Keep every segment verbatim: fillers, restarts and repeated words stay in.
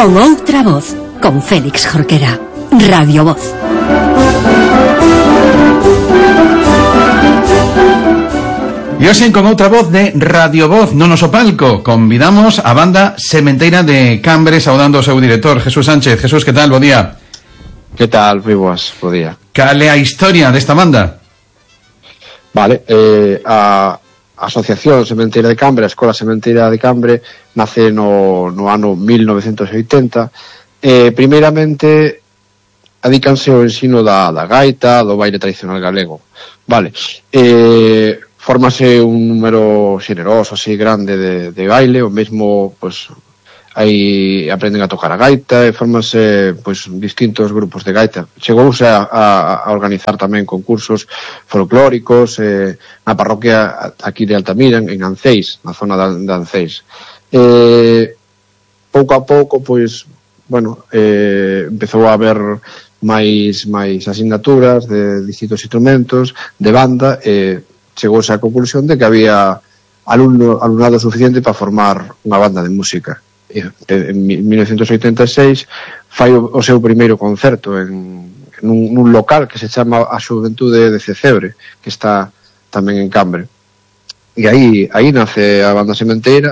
Con outra voz, con Félix Jorquera. Radio Voz. E hoxe con outra voz de Radio Voz no noso palco convidamos a banda Sementeira de Cambre, saudando o seu director Jesús Sánchez. Jesús, que tal? Bo día. Que tal? Moi boas, bo día. Cal é a historia desta banda? Vale, eh, a Asociación Sementeira de Cambre, a Escola Sementeira de Cambre, nace no, no ano mil novecentos oitenta. Eh, primeiramente, adícanse ao ensino da, da gaita, do baile tradicional galego. Vale, eh, fórmase un número xeneroso, así, grande de, de baile, o mesmo, pues, aí aprenden a tocar a gaita, e fórmase, pues, distintos grupos de gaita. Chegouse a, a, a organizar tamén concursos folclóricos eh, na parroquia aquí de Altamira, en Anceis, na zona de, de Anceis. Eh, pouco a pouco, pois, bueno, eh, empezou a haber máis, máis asignaturas de distintos instrumentos, de banda, e chegouse á conclusión de que había alumno, alumnado suficiente para formar unha banda de música. En mil novecentos oitenta e seis fai o, o seu primeiro concerto en, en un, nun local que se chama a Xuventude de Cecebre, que está tamén en Cambre, e aí, aí nace a banda Sementeira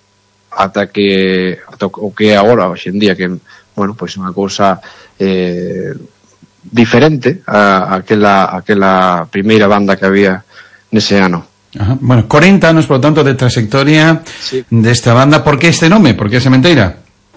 ata que ata o que é agora, hoxe en día, que, bueno, pois unha cousa eh, diferente a, a aquela, aquela primeira banda que había nese ano. Ajá. Bueno, corenta anos, por lo tanto, de trayectoria, sí, desta banda. Por que este nome? Por que Sementeira?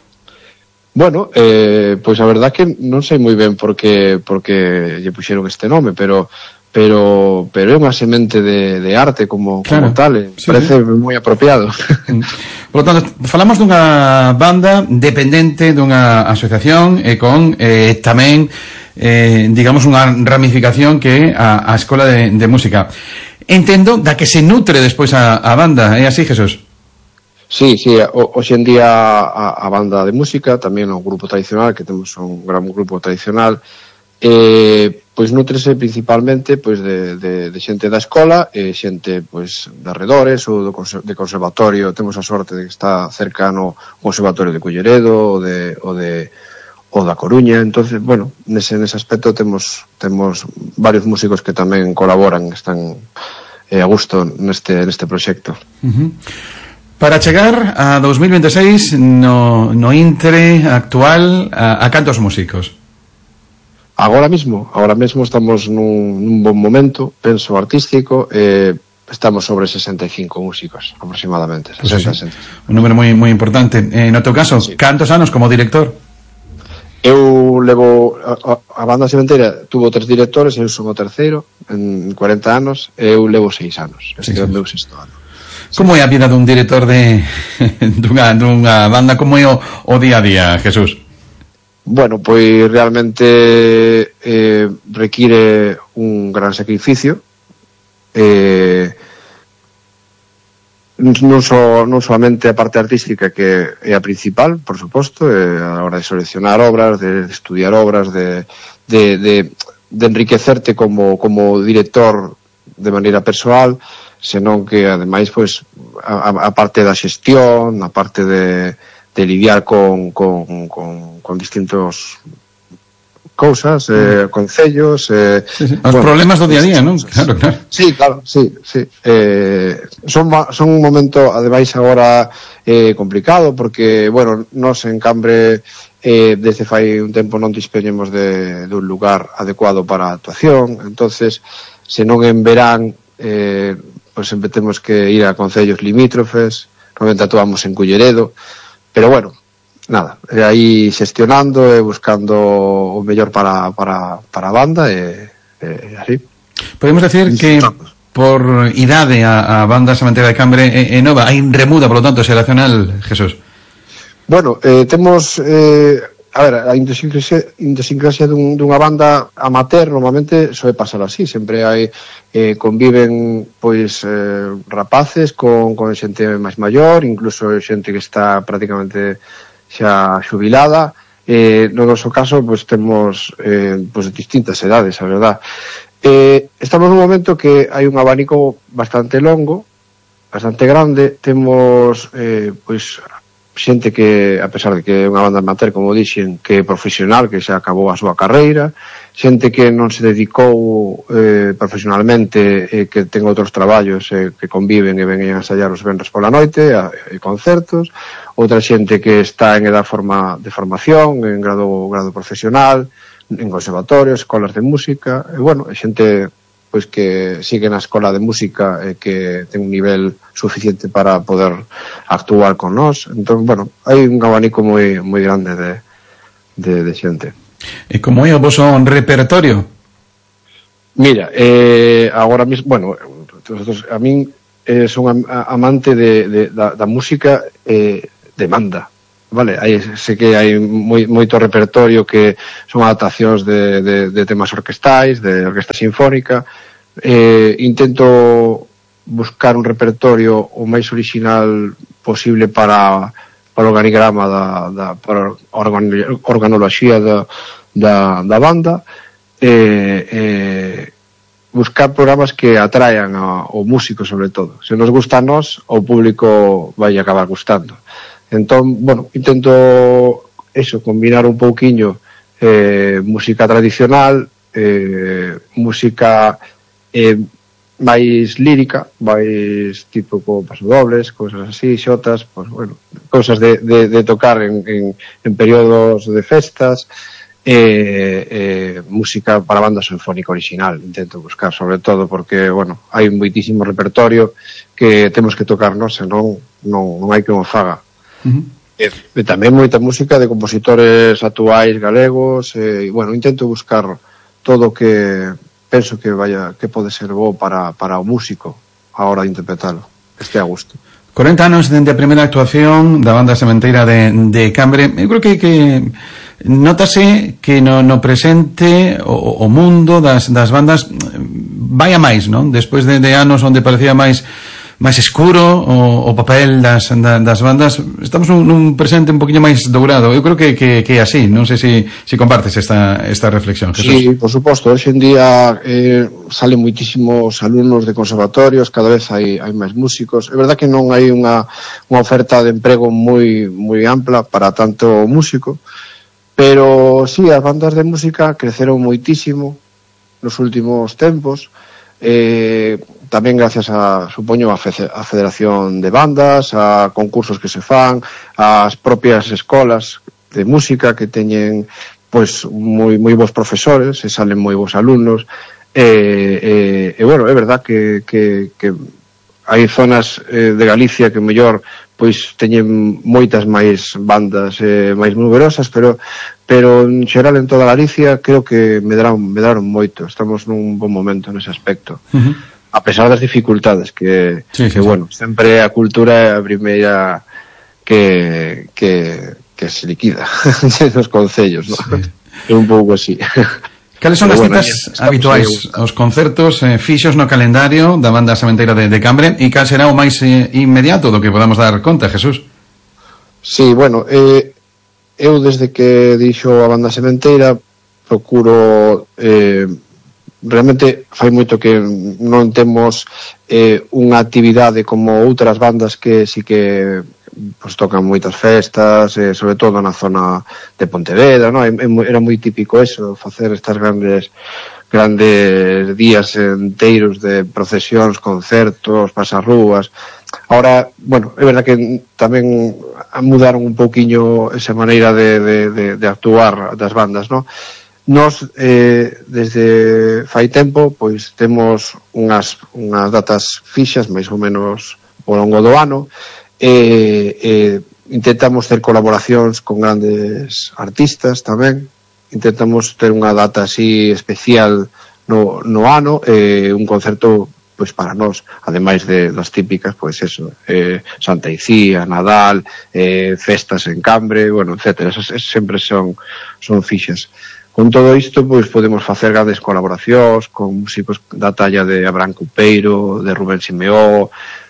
Bueno, eh, pois a verdad que non sei moi ben por que, por que lle puxeron este nome, pero pero pero é unha semente de, de arte como, claro, como tal, eh, sí, parece sí, moi apropiado. Por lo tanto, falamos dunha banda dependente dunha asociación e con eh, tamén eh, digamos unha ramificación que é a, a Escola de, de Música. Entendo da que se nutre despois a, a banda, é así, Jesús? Sí, sí, hoxe en día a, a banda de música, tamén o grupo tradicional, que temos un gran grupo tradicional, eh, pois nutrese principalmente pois de, de, de xente da escola e xente pois de arredores ou do de conservatorio. Temos a sorte de que está cercano o Conservatorio de Culleredo ou de, ou de ou da Coruña, entonces, bueno, nese, nese aspecto temos temos varios músicos que tamén colaboran, están eh, a gusto neste neste proxecto. Uh-huh. Para chegar a dos mil veintiséis no, no intre actual, a, a cantos músicos? Agora mesmo, agora mesmo estamos nun, nun bon momento, penso, artístico, eh, estamos sobre sesenta e cinco músicos aproximadamente, sesenta, pues sí, sesenta. Un número moi moi importante. Eh, no teu caso, sí, cantos anos como director? Eu levo a, a banda Sementeira tuvo tres directores, eu son o terceiro en cuarenta anos, eu levo seis anos, este é o meu sexto ano. Como é a vida dun director de dunha, dunha banda? Como é o, o día a día, Jesús? Bueno, pois realmente eh, require un gran sacrificio, eh, non, so, non solamente a parte artística, que é a principal, por suposto, eh, a hora de seleccionar obras, de estudiar obras, de, de, de, de enriquecerte como, como director de maneira persoal, senón que ademais pois a, a parte da xestión, a parte de, de lidiar con, con, con, con distintos cousas, eh, concellos, eh, sí, sí, os bueno, problemas do día a día, non? Claro, claro. Sí, claro, sí, sí. Eh, son, son un momento, ademais, agora eh, complicado, porque, bueno, nos en Cambre eh, desde fai un tempo non dispoñemos de, de un lugar adecuado para a actuación, entonces, se non en verán, eh, pois sempre temos que ir a concellos limítrofes, normalmente actuamos en Culleredo, pero bueno, nada, aí xestionando e buscando o mellor para, para, para a banda e, e así. Podemos decir que por idade a, a banda Sementeira de Cambre é, é nova, hai remuda, por lo tanto, xeracional, Jesús? Bueno, eh, temos eh, a ver, a idiosincrasia, idiosincrasia dun, dunha banda amateur normalmente soe pasar así, sempre hai eh, conviven pois eh, rapaces con, con xente máis maior, incluso xente que está prácticamente xa xubilada. Eh, no noso caso, pois temos eh, pois distintas edades, a verdad. Eh, estamos nun momento que hai un abanico bastante longo, bastante grande, temos eh, pois xente que, a pesar de que é unha banda amateur, como dixen, que é profesional, que xa acabou a súa carreira, xente que non se dedicou eh, profesionalmente e eh, que ten outros traballos eh, que conviven e ven a ensayar os venres pola noite a, e concertos, outra xente que está en edad forma, de formación, en grado, grado profesional, en conservatorios, escolas de música, e bueno, xente pois que sigue na escola de música e que ten un nivel suficiente para poder actuar con nós. Entón, bueno, hai un abanico moi moi grande de, de, de xente. E como é o voso repertorio? Mira, eh, agora mismo, bueno, a min eh, son amante de, de, da, da música eh, de banda. Vale, hai, sei que hai moi, moito repertorio que son adaptacións de, de, de temas orquestais, de orquesta sinfónica. Eh, intento buscar un repertorio o máis original posible para, para o organigrama da, da, para a organoloxía da, da, da banda, eh, eh, buscar programas que atraian ao músico, sobre todo. Se nos gusta a nós, o público vai acabar gustando. Entón, bueno, intento eso, combinar un pouquiño eh, música tradicional, eh, música eh, máis lírica, máis tipo con pasodobles, cousas así, xotas, pues, bueno, cousas de, de, de tocar en, en, en períodos de festas, eh, eh, música para banda sinfónica original, intento buscar, sobre todo, porque, bueno, hai un moitísimo repertorio que temos que tocarnos, senón non, non hai que o faga. Uh-huh. E, e tamén moita música de compositores actuais galegos, e, bueno, intento buscar todo o que penso que vaya que pode ser bo para, para o músico a hora de interpretalo, que este a gusto. corenta anos dende a primeira actuación da banda sementeira de, de Cambre. Eu creo que, que nótase que no, no presente o, o mundo das, das bandas vai a máis, non? Despois de, de anos onde parecía máis máis escuro o, o papel das, das bandas, estamos nun, nun presente un poquinho máis dourado. Eu creo que, que, que é así. Non sei se si, si compartes esta, esta reflexión, Jesús. Sí, por suposto. Hoxe en día eh, salen moitísimos alumnos de conservatorios, cada vez hai, hai máis músicos. É verdad que non hai unha, unha oferta de emprego moi, moi ampla para tanto músico, pero sí, as bandas de música creceron moitísimo nos últimos tempos, eh, tamén gracias a, supoño, a, fe, a Federación de Bandas, a concursos que se fan, as propias escolas de música que teñen pois moi, moi bons profesores e salen moi bons alumnos, e, e, e bueno, é verdad que, que, que hai zonas eh, de Galicia que mellor pois teñen moitas máis bandas eh, máis numerosas, pero pero en xeral en toda Galicia creo que medraron, medraron moito. Estamos nun bon momento nese aspecto. Uh-huh. A pesar das dificultades que, sí, que sí, bueno, sí. Sempre a cultura é a primeira que, que, que se liquida nos concellos, ¿no? Sí. É un pouco así. Cales son as bueno, citas habituais aos concertos eh, fixos no calendario da banda sementeira de, de Cambre, e cal será o máis eh, inmediato do que podamos dar conta, Jesús? Sí, bueno, eh, eu desde que dixo a banda sementeira procuro eh, realmente fai moito que non temos eh, unha actividade como outras bandas que si que pues, tocan moitas festas, eh, sobre todo na zona de Pontevedra, ¿no? Era moi típico eso, facer estas grandes grandes días enteiros de procesións, concertos, pasarrúas. Ahora, bueno, é verdad que tamén mudaron un pouquiño esa maneira de, de, de, de actuar das bandas, ¿no? Nos, eh, desde fai tempo, pois temos unhas, unhas datas fixas, máis ou menos ao longo do ano, e eh, intentamos ter colaboracións con grandes artistas tamén, intentamos ter unha data así especial no, no ano, eh, un concerto pois para nós, ademais de das típicas, pois eso, eh, Santa Icía, Nadal, eh, festas en Cambre, bueno, etcétera, esas, esas sempre son, son fixas. Con todo isto, pois podemos facer grandes colaboracións con músicos da talla de Abraham Coupeiro, de Rubén Simeó,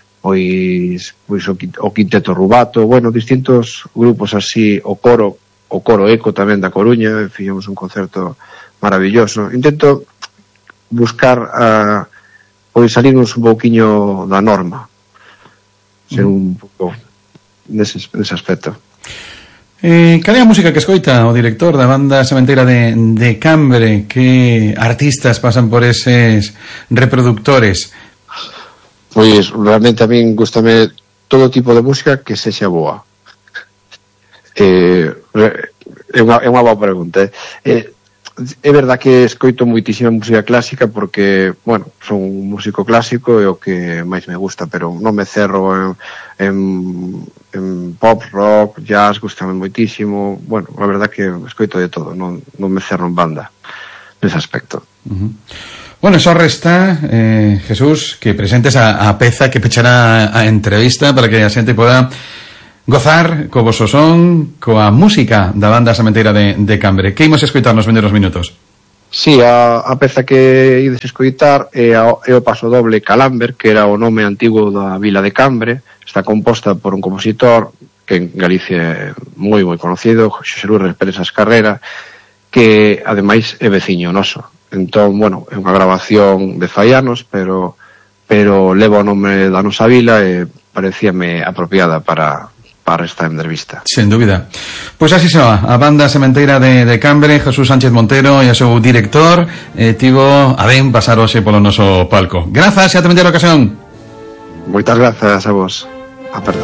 pois, pois o, o Quinteto Rubato, bueno, distintos grupos así, o coro, o coro Eco tamén da Coruña, fixemos un concerto maravilloso. Intento buscar a pois salirnos un pouquiño da norma, ser un pouco nese, nese aspecto. Eh, cal é a música que escoita o director da banda Sementeira de, de Cambre? Que artistas pasan por eses reproductores? Pois realmente a min gustame todo tipo de música que sexa boa. Eh, é unha, é unha boa pregunta. Eh, é verdad que escoito moitísima música clásica porque, bueno, son un músico clásico e o que máis me gusta, pero non me cerro en, en, en pop, rock, jazz, gustame moitísimo. Bueno, a verdad que escoito de todo, non, non me cerro en banda nese aspecto. Uh-huh. Bueno, só resta, eh, Jesús, que presentes a, a peza que pechará a entrevista para que a xente poda gozar co voso son, coa música da banda Sementeira de, de Cambre. Que imos escoitar nos vendeiros minutos? Sí, a, a peza que ides escoitar é, a, é o paso doble Calamber, que era o nome antigo da vila de Cambre. Está composta por un compositor que en Galicia é moi moi conocido, Xosé Luis Pérez Carrera, que ademais é veciño noso. Entón, bueno, é unha grabación de fai anos, pero pero leva o nome da nosa vila e parecíame apropiada para para esta entrevista. Sen dúbida. Pois así se va, a banda Sementeira de, de Cambre, Jesús Sánchez Montero e o seu director, eh, tivo a ben pasar hoxe polo noso palco. Grazas e ata a ocasión. Moitas grazas a vos. A perder.